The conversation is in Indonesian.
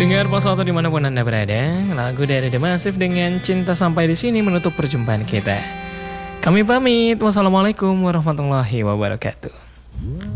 Dengar pos waktu dimanapun Anda berada, lagu dari The Massive dengan Cinta sampai di sini menutup perjumpaan kita. Kami pamit. Wassalamualaikum warahmatullahi wabarakatuh.